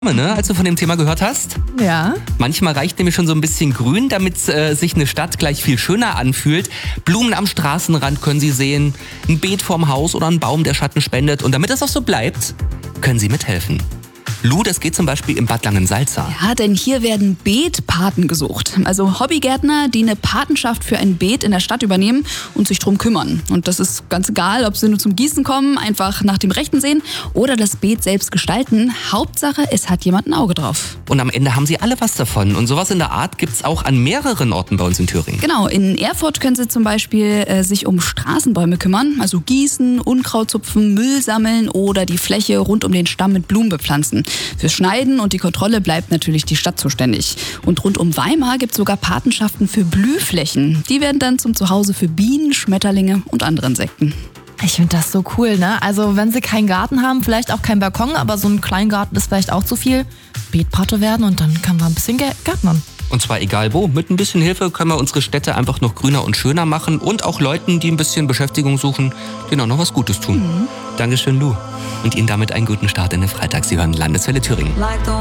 Ne, als du von dem Thema gehört hast? Ja. Manchmal reicht nämlich schon so ein bisschen Grün, damit sich eine Stadt gleich viel schöner anfühlt. Blumen am Straßenrand können Sie sehen, ein Beet vorm Haus oder ein Baum, der Schatten spendet. Und damit das auch so bleibt, können Sie mithelfen. Lou, das geht zum Beispiel im Bad Langensalza. Ja, denn hier werden Beetpaten gesucht. Also Hobbygärtner, die eine Patenschaft für ein Beet in der Stadt übernehmen und sich drum kümmern. Und das ist ganz egal, ob sie nur zum Gießen kommen, einfach nach dem Rechten sehen oder das Beet selbst gestalten. Hauptsache, es hat jemand ein Auge drauf. Und am Ende haben Sie alle was davon. Und sowas in der Art gibt's auch an mehreren Orten bei uns in Thüringen. Genau, in Erfurt können sie zum Beispiel sich um Straßenbäume kümmern. Also gießen, Unkraut zupfen, Müll sammeln oder die Fläche rund um den Stamm mit Blumen bepflanzen. Fürs Schneiden und die Kontrolle bleibt natürlich die Stadt zuständig. Und rund um Weimar gibt es sogar Patenschaften für Blühflächen. Die werden dann zum Zuhause für Bienen, Schmetterlinge und andere Insekten. Ich finde das so cool, ne? Also wenn sie keinen Garten haben, vielleicht auch keinen Balkon, aber so ein Kleingarten ist vielleicht auch zu viel. Beetpate werden und dann kann man ein bisschen gärtnern. Und zwar egal wo. Mit ein bisschen Hilfe können wir unsere Städte einfach noch grüner und schöner machen und auch Leuten, die ein bisschen Beschäftigung suchen, denen auch noch was Gutes tun. Dankeschön, Lou. Und Ihnen damit einen guten Start in den Freitag. Sie hören Landeswelle Thüringen.